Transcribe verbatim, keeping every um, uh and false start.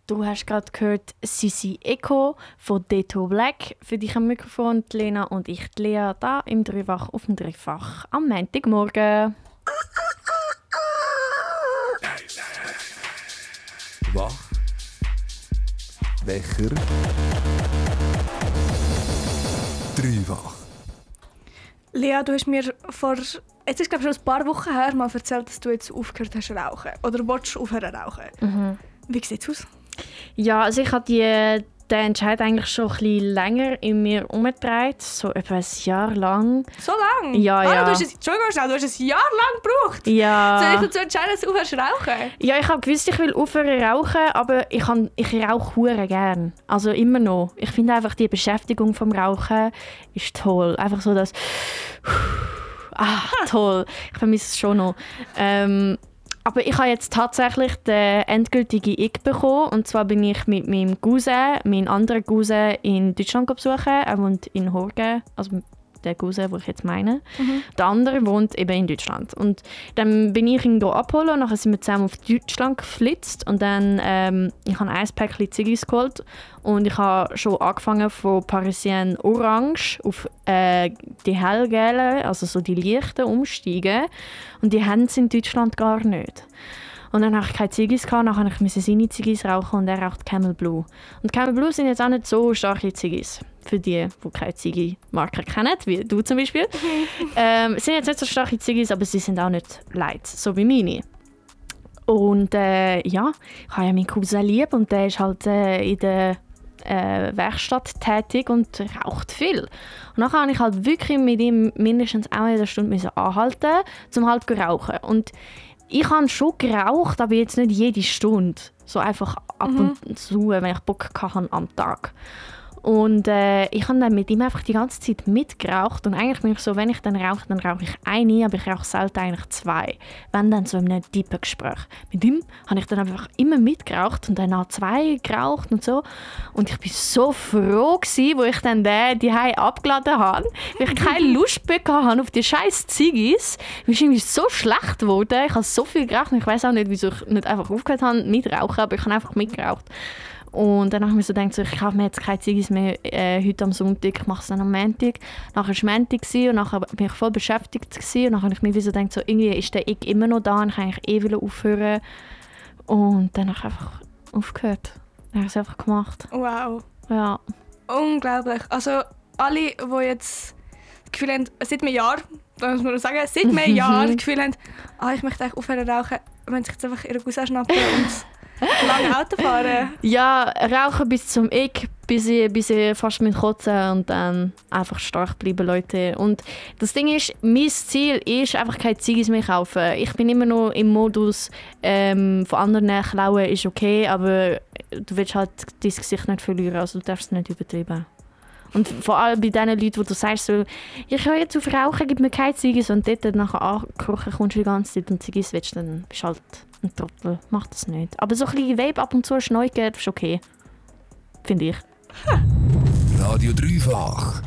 Du hast gerade gehört Sisi Echo von Deto Black. Für dich am Mikrofon die Lena und ich, die Lea, da im Dreifach auf dem Dreifach am Montagmorgen. Wach. Wecher. Dreifach. Lea, du hast mir vor, jetzt ist glaube ich schon ein paar Wochen her, mal erzählt, dass du jetzt aufgehört hast zu rauchen. Oder willst du aufhören zu rauchen? Mhm. Wie sieht es aus? Ja, also ich habe die, den Entscheid eigentlich schon ein bisschen länger in mir umgedreht, so etwa ein Jahr lang. So lange? Ja, ah, ja. Du hast es, Entschuldigung, schnell, du hast ein Jahr lang gebraucht, Ja. um zu entscheiden, dass du aufhörst zu rauchen? Ja, ich habe gewusst, ich will aufhören zu rauchen, aber ich, kann, ich rauche hure gern. Also immer noch. Ich finde einfach, die Beschäftigung vom Rauchen ist toll. Einfach so das... Ah, toll. Ich vermisse es schon noch. Ähm, aber ich habe jetzt tatsächlich den endgültigen Ick bekommen. Und zwar bin ich mit meinem Cousin, meinem anderen Cousin, in Deutschland besuchen. Er wohnt in Horgen, also der Cousin, den ich jetzt meine. Mhm. Der andere wohnt eben in Deutschland. Und dann bin ich ihn abholen und dann sind wir zusammen auf Deutschland geflitzt. Und dann ähm, ich habe ein Päckchen Ziggis geholt und ich habe schon angefangen von Parisien Orange auf äh, die hellgelben, also so die leichten umsteigen. Und die haben es in Deutschland gar nicht. Und dann hatte ich keine Ziggis, dann musste ich seine Ziggis rauchen und er raucht Camel Blue. Und Camel Blue sind jetzt auch nicht so starke Ziggis. Für die, die keine Ziggi-Marke kennen, wie du zum Beispiel. ähm, sind jetzt nicht so starke Ziggis, aber sie sind auch nicht light, so wie meine. Und äh, ja, ich habe ja meinen Cousin lieb und der ist halt äh, in der äh, Werkstatt tätig und raucht viel. Und dann habe ich halt wirklich mit ihm mindestens auch eine Stunde anhalten, um halt zu rauchen. Und ich habe schon geraucht, aber jetzt nicht jede Stunde. So einfach ab mhm. und zu, wenn ich Bock hatte am Tag. Und äh, ich habe dann mit ihm einfach die ganze Zeit mitgeraucht. Und eigentlich bin ich so, wenn ich dann rauche, dann rauche ich eine, aber ich rauche selten eigentlich zwei. Wenn dann so in einem tiefen Gespräch. Mit ihm habe ich dann einfach immer mitgeraucht und dann auch zwei geraucht und so. Und ich war so froh gewesen, wo ich dann den die Hause abgeladen habe, weil ich keine Lust bekommen habe auf die scheiß Ziggis. Mir ist irgendwie so schlecht geworden. Ich habe so viel geraucht und ich weiß auch nicht, wieso ich nicht einfach aufgehört habe mit Rauchen, aber ich habe einfach mitgeraucht. Und dann habe ich mir so gedacht, so, ich habe mir jetzt keine Ziggis mehr äh, heute am Sonntag, ich mache es dann am Montag. Nachher war es Montag und nachher bin ich voll beschäftigt gewesen. Und dann habe ich mir so gedacht, so, irgendwie ist der Ick immer noch da und ich kann eigentlich eh aufhören. Und dann habe ich einfach aufgehört. Dann habe ich es einfach gemacht. Wow. Ja. Unglaublich. Also alle, die jetzt das Gefühl haben, seit einem Jahr, da muss man nur sagen, seit einem Jahr das Gefühl haben, ah, ich möchte eigentlich aufhören zu rauchen, wenn sie sich jetzt einfach ihre Cousin schnappen und lange Auto fahren. Ja, rauchen bis zum Ick, bis ich, bis ich fast mit kotzen und dann einfach stark bleiben, Leute. Und das Ding ist, mein Ziel ist einfach keine Ziggis mehr kaufen. Ich bin immer noch im Modus, ähm, von anderen klauen ist okay, aber du willst halt dein Gesicht nicht verlieren, also du darfst es nicht übertreiben. Und vor allem bei den Leuten, wo du sagst, so, ich höre jetzt auf Rauchen, gib mir keine Ziggis und dort nachher angekochen kommst du die ganze Zeit und Ziggis willst, dann bist du halt ein Trottel. Mach das nicht. Aber so ein bisschen Vape ab und zu schneugen ist okay. Finde ich. Radio Dreifach.